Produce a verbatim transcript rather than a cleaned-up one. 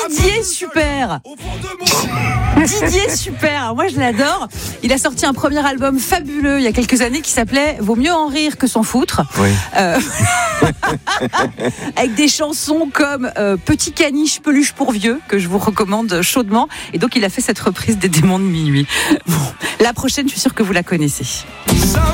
Didier Super. Didier Super, moi je l'adore. Il a sorti un premier album fabuleux il y a quelques années qui s'appelait Vaut mieux en rire que s'en foutre. Oui. Euh, avec des chansons comme euh, Petit caniche peluche pour vieux que je vous recommande chaudement. Et donc il a fait cette reprise des Démons de minuit. Bon, la prochaine, je suis sûre que vous la connaissez.